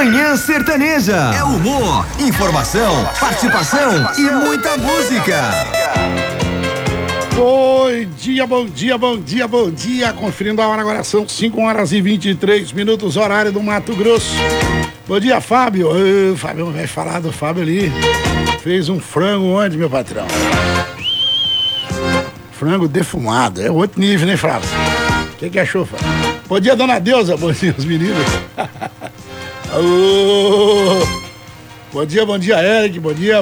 Manhã Sertaneja. É humor, informação, participação e muita música. Bom dia, bom dia, bom dia, bom dia. Conferindo a hora agora, são 5h23, horário do Mato Grosso. Bom dia, Fábio. Fábio, vai falar do Fábio ali. Fez um frango onde, meu patrão? Frango defumado. É outro nível, né, Flávio? O que achou, Fábio? Bom dia, dona Deusa. Bom dia, os meninos. Bom dia, Eric. Bom dia.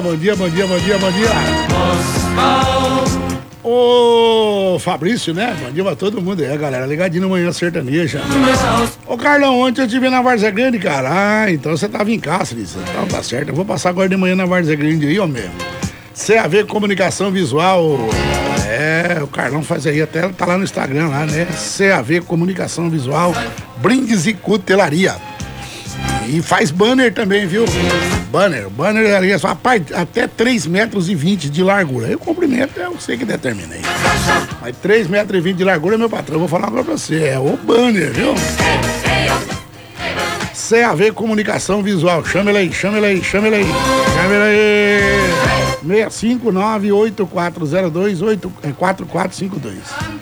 Ô, Fabrício, né? Bom dia pra todo mundo aí, galera. Ligadinho no Manhã Sertaneja. Ô, Carlão, ontem eu te vi na Várzea Grande, cara. Então você tava em Cáceres. Então tá certo. Eu vou passar agora de manhã na Várzea Grande aí, ó, mesmo. CAV Comunicação Visual. O Carlão faz aí, até tá lá no Instagram, lá, né? CAV Comunicação Visual, brindes e cutelaria. E faz banner também, viu? Banner ali, até 3,20 metros de largura. E o comprimento eu sei que determinei. Mas 3,20 metros de largura, meu patrão, vou falar pra você. É o banner, viu? CAV Comunicação Visual. Chama ele aí. 659-8402-4452.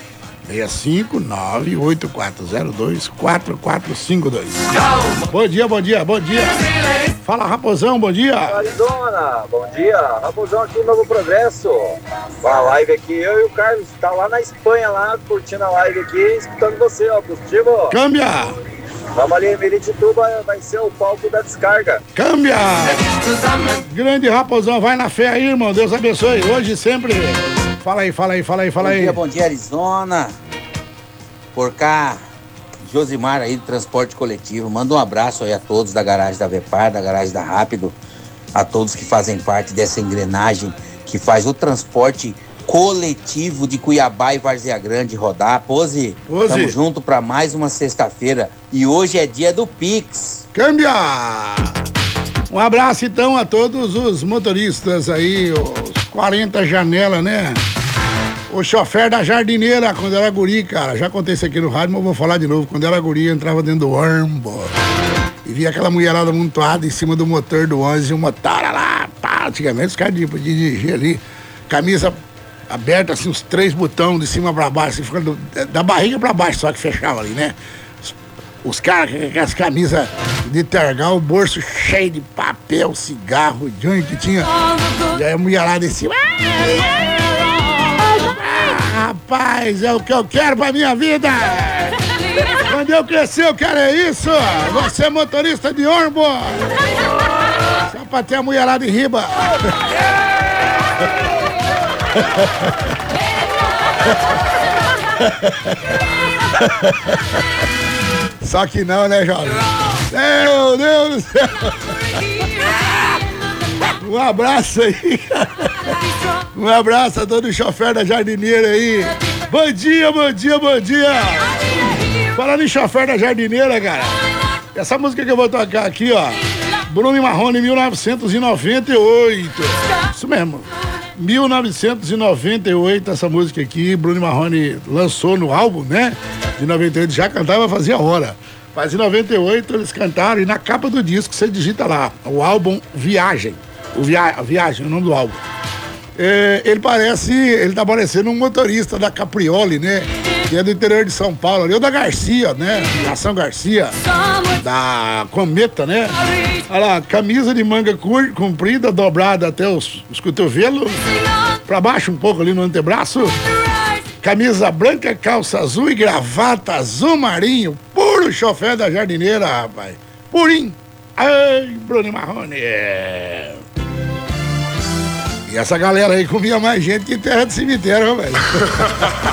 659-8402-4452. Bom dia. Fala, Raposão, bom dia. Arizona, bom dia. Raposão aqui, Novo Progresso. A live aqui, eu e o Carlos, tá lá na Espanha, lá, curtindo a live aqui, escutando você, ó, positivo. Câmbia! Vamos ali, Miritituba vai ser o palco da descarga. Câmbia! Grande Raposão, vai na fé aí, irmão. Deus abençoe. Hoje sempre. Fala aí. Bom dia, Arizona. Por cá, Josimar aí do Transporte Coletivo. Manda um abraço aí a todos da garagem da Vepar, da garagem da Rápido, a todos que fazem parte dessa engrenagem que faz o transporte coletivo de Cuiabá e Várzea Grande rodar. Pose. Tamo junto pra mais uma sexta-feira e hoje é dia do Pix. Câmbia! Um abraço então a todos os motoristas aí, os 40 janela, né? O chofer da jardineira, quando era guri, cara, já contei isso aqui no rádio, mas vou falar de novo. Quando era guri, entrava dentro do ônibus e via aquela mulherada amontoada em cima do motor do ônibus e o motor lá, pá, antigamente os caras podiam dirigir ali, camisa aberta, assim, uns 3 botões de cima pra baixo, assim, ficando da barriga pra baixo, só que fechava ali, né? Os caras com as camisas de tergal, o bolso cheio de papel, cigarro, joint que tinha. E aí a mulherada em cima. Rapaz, é o que eu quero pra minha vida! Quando eu crescer, eu quero é isso! Você é motorista de ônibus! Só pra ter a mulherada em riba! Só que não, né, jovem? Meu Deus do céu! Um abraço aí! Um abraço a todo o chofer da jardineira aí! Bom dia! Falando em chofer da jardineira, cara, essa música que eu vou tocar aqui, ó, Bruno e Marrone, 1998. Isso mesmo. 1998, essa música aqui, Bruno e Marrone lançou no álbum, né? De 98, já cantava fazia hora. Mas em 98 eles cantaram e na capa do disco você digita lá, o álbum Viagem. Viagem, o nome do álbum. Ele tá parecendo um motorista da Caprioli, né? Que é do interior de São Paulo, ali, ou da Garcia, né? Nação Garcia, da Cometa, né? Olha lá, camisa de manga comprida, dobrada até os cotovelos, pra baixo um pouco ali no antebraço. Camisa branca, calça azul e gravata azul marinho. Puro chofer da jardineira, rapaz. Purinho. Ai, Bruno Marrone. E essa galera aí comia mais gente que terra de cemitério, velho.